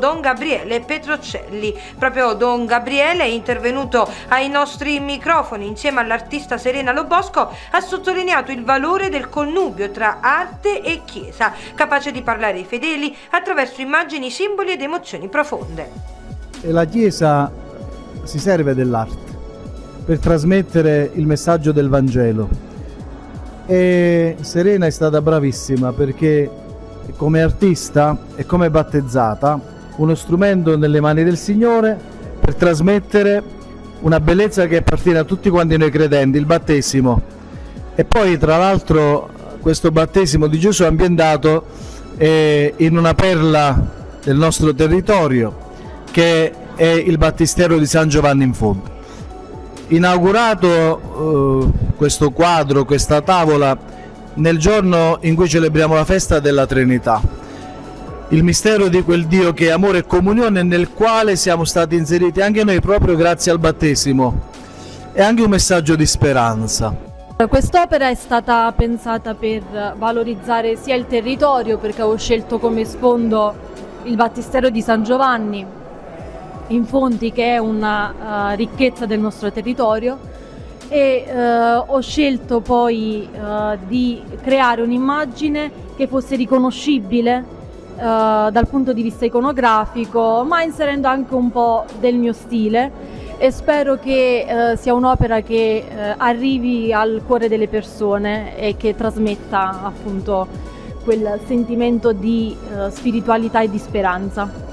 Don Gabriele Petrocelli. Proprio Don Gabriele è intervenuto ai nostri microfoni insieme all'artista Serena Lobosco, ha sottolineato il valore del connubio tra arte e chiesa, capace di parlare ai fedeli attraverso immagini, simboli ed emozioni profonde. La chiesa si serve dell'arte per trasmettere il messaggio del Vangelo e Serena è stata bravissima perché come artista e come battezzata uno strumento nelle mani del Signore per trasmettere una bellezza che appartiene a tutti quanti noi credenti, il battesimo. E poi tra l'altro questo battesimo di Gesù è ambientato in una perla del nostro territorio che è il battistero di San Giovanni in Fonte. Inaugurato questo quadro, questa tavola, nel giorno in cui celebriamo la festa della Trinità, il mistero di quel Dio che è amore e comunione, nel quale siamo stati inseriti anche noi proprio grazie al battesimo, è anche un messaggio di speranza. Quest'opera è stata pensata per valorizzare sia il territorio, perché ho scelto come sfondo il battistero di San Giovanni in Fonti, che è una ricchezza del nostro territorio, e ho scelto poi di creare un'immagine che fosse riconoscibile dal punto di vista iconografico, ma inserendo anche un po' del mio stile, e spero che sia un'opera che arrivi al cuore delle persone e che trasmetta appunto quel sentimento di spiritualità e di speranza.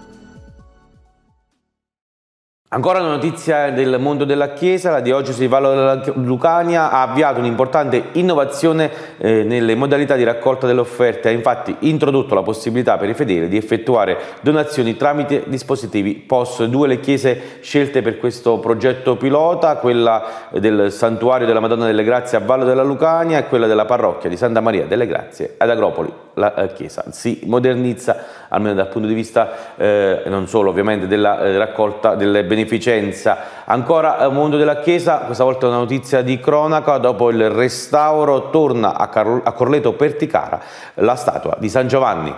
Ancora una notizia del mondo della Chiesa, la diocesi di Vallo della Lucania ha avviato un'importante innovazione nelle modalità di raccolta delle offerte, ha infatti introdotto la possibilità per i fedeli di effettuare donazioni tramite dispositivi POS. Due le chiese scelte per questo progetto pilota, quella del Santuario della Madonna delle Grazie a Vallo della Lucania e quella della parrocchia di Santa Maria delle Grazie ad Agropoli. La chiesa si modernizza, almeno dal punto di vista non solo ovviamente della raccolta delle beneficenza. Ancora mondo della Chiesa, questa volta una notizia di cronaca: dopo il restauro torna a Corleto Perticara la statua di San Giovanni.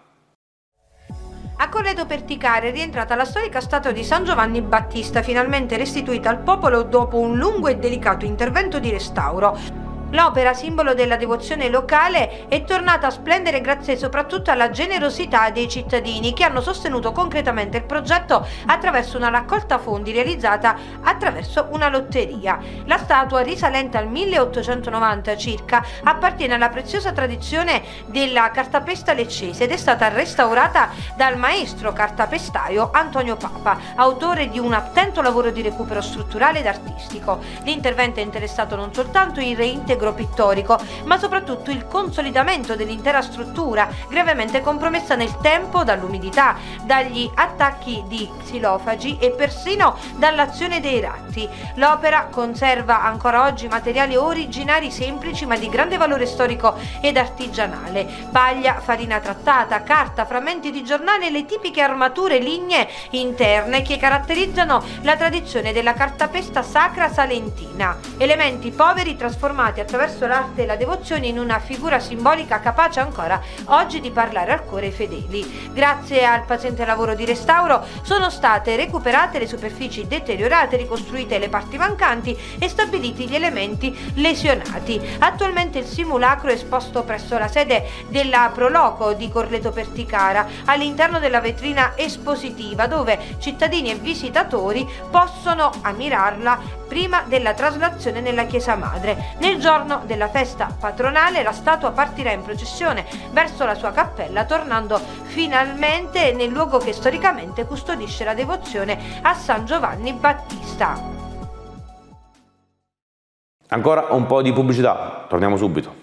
A Corleto Perticara è rientrata la storica statua di San Giovanni Battista, finalmente restituita al popolo dopo un lungo e delicato intervento di restauro. L'opera, simbolo della devozione locale, è tornata a splendere grazie soprattutto alla generosità dei cittadini che hanno sostenuto concretamente il progetto attraverso una raccolta fondi realizzata attraverso una lotteria. La statua, risalente al 1890 circa, appartiene alla preziosa tradizione della cartapesta leccese ed è stata restaurata dal maestro cartapestaio Antonio Papa, autore di un attento lavoro di recupero strutturale ed artistico. L'intervento è interessato non soltanto il reintegro pittorico, ma soprattutto il consolidamento dell'intera struttura, gravemente compromessa nel tempo dall'umidità, dagli attacchi di xilofagi e persino dall'azione dei ratti. L'opera conserva ancora oggi materiali originari semplici ma di grande valore storico ed artigianale: paglia, farina trattata, carta, frammenti di giornale e le tipiche armature lignee interne che caratterizzano la tradizione della cartapesta sacra salentina. Elementi poveri trasformati attraverso l'arte e la devozione in una figura simbolica capace ancora oggi di parlare al cuore ai fedeli. Grazie al paziente lavoro di restauro sono state recuperate le superfici deteriorate, ricostruite le parti mancanti e stabiliti gli elementi lesionati. Attualmente il simulacro è esposto presso la sede della Proloco di Corleto Perticara, all'interno della vetrina espositiva, dove cittadini e visitatori possono ammirarla prima della traslazione nella chiesa madre. Nel giorno della festa patronale la statua partirà in processione verso la sua cappella, tornando finalmente nel luogo che storicamente custodisce la devozione a San Giovanni Battista. Ancora un po' di pubblicità, torniamo subito.